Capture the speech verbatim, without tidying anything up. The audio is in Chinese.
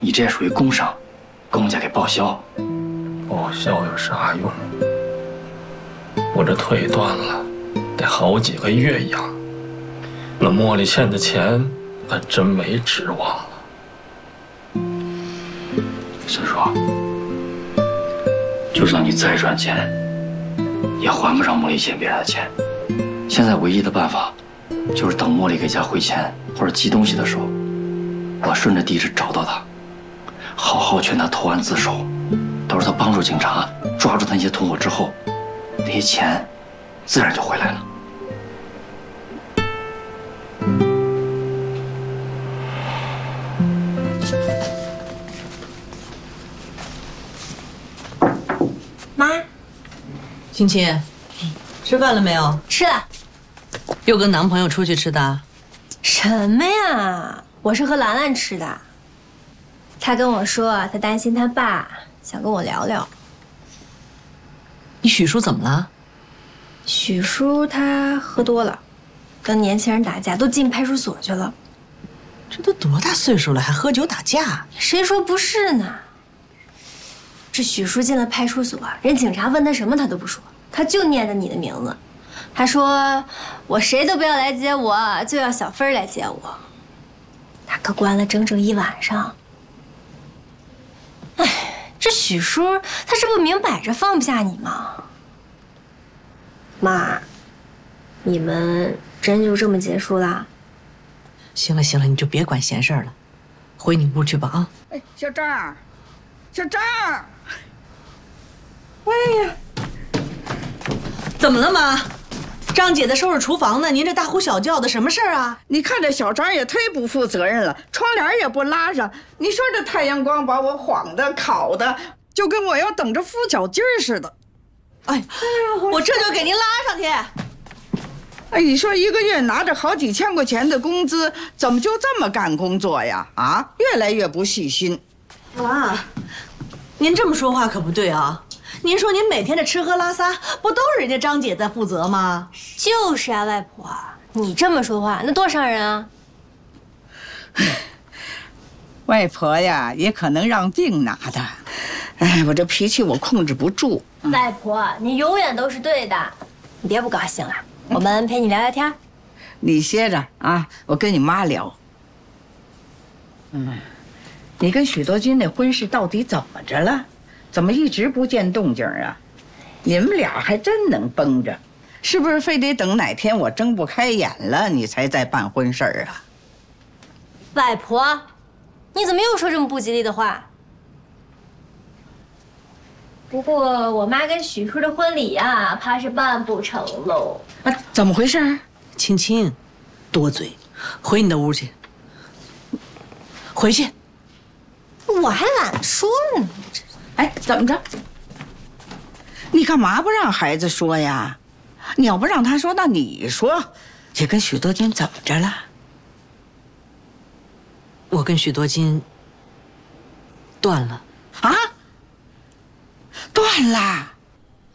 你这也属于工伤，公家给报销。 报销有啥用？我这腿断了，得好几个月养。那茉莉欠的钱，可真没指望了。 孙叔，就算你再赚钱，也还不上茉莉欠别人的钱。现在唯一的办法，就是等茉莉给家汇钱或者寄东西的时候，我顺着地址找到她，好好劝她投案自首。到时候她帮助警察抓住那些同伙之后，那些钱自然就回来了。 妈， 青青，吃饭了没有？ 吃了。 又跟男朋友出去吃的？ 什么呀？我是和兰兰吃的。他跟我说，他担心他爸，想跟我聊聊。 你许叔怎么了？ 许叔他喝多了，跟年轻人打架，都进派出所去了。 这都多大岁数了，还喝酒打架？ 谁说不是呢？这许叔进了派出所，人警察问他什么他都不说，他就念着你的名字。他说：“我谁都不要来接我，就要小芬来接我。”他可关了整整一晚上。哎，这许叔他是不明摆着放不下你吗？妈，你们真就这么结束啦？ 行了行了，你就别管闲事了，回你屋去吧啊！ 哎，小张，小张，哎呀， 怎么了妈？张姐在收拾厨房呢，您这大呼小叫的，什么事儿啊？ 你看这小张也忒不负责任了，窗帘也不拉上。你说这太阳光把我晃的、烤的，就跟我要等着孵脚筋儿似的。 哎，哎呀，我这就给您拉上去。 哎，你说一个月拿着好几千块钱的工资，怎么就这么干工作呀？啊，越来越不细心。 妈，您这么说话可不对啊。您说您每天的吃喝拉撒，不都是人家张姐在负责吗？ 就是啊，外婆，你这么说话，那多伤人啊！ 外婆呀，也可能让病拿的。哎，我这脾气我控制不住。 外婆，你永远都是对的，你别不高兴了，我们陪你聊聊天。 你歇着啊，我跟你妈聊。嗯，你跟许多金那婚事到底怎么着了？怎么一直不见动静啊？你们俩还真能绷着，是不是非得等哪天我睁不开眼了，你才再办婚事儿啊？ 外婆，你怎么又说这么不吉利的话？不过我妈跟许叔的婚礼呀、啊，怕是办不成喽。 啊，怎么回事？ 青青，多嘴，回你的屋去。回去。 我还懒说呢。 哎，怎么着？你干嘛不让孩子说呀？你要不让他说，那你说，这跟许多金怎么着了？ 我跟许多金断了。 啊？断了？